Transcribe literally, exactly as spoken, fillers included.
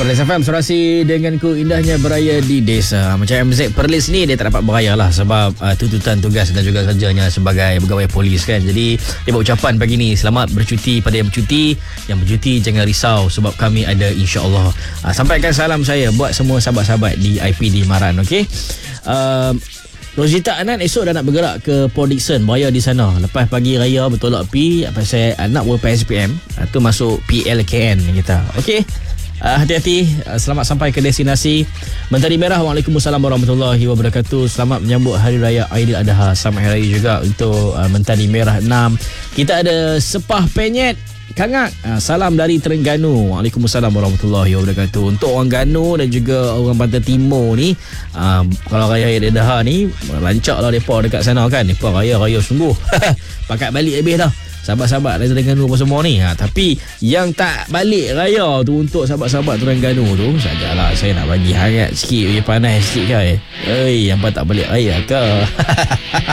Perlis F M, Surasi denganku, indahnya beraya di desa. Macam M Z Perlis ni dia tak dapat beraya lah sebab uh, tuntutan tugas dan juga kerjanya sebagai pegawai polis kan. Jadi dia buat ucapan pagi ni, selamat bercuti pada yang bercuti. Yang bercuti jangan risau sebab kami ada, insya-Allah. Uh, sampaikan salam saya buat semua sahabat-sahabat di I P D Maran, okey. Uh, Rosita Anan esok dah nak bergerak ke Port Dickson, beraya di sana. Lepas pagi raya bertolak pi, apa saya nak buat P S P M, tu masuk P L K N kita. Okey. Uh, hati-hati, uh, selamat sampai ke destinasi. Mentari Merah, Waalaikumsalam warahmatullahi wabarakatuh. Selamat menyambut Hari Raya Aidiladha. Selamat Hari Raya juga untuk uh, Mentari Merah enam. Kita ada Sepah Penyet Kangak, uh, salam dari Terengganu. Waalaikumsalam warahmatullahi wabarakatuh. Untuk orang Ganu dan juga orang Pantai Timur ni, uh, kalau Raya Aidiladha ni lancak lah mereka dekat sana kan. Mereka raya-raya sungguh. Pakat balik habis dah sahabat-sahabat dari Terengganu apa semua ni. Ha, tapi yang tak balik raya tu, untuk sahabat-sahabat Terengganu tu, sajalah saya nak bagi hangat sikit, panas sikit kan. Eh, yang tak balik raya ke?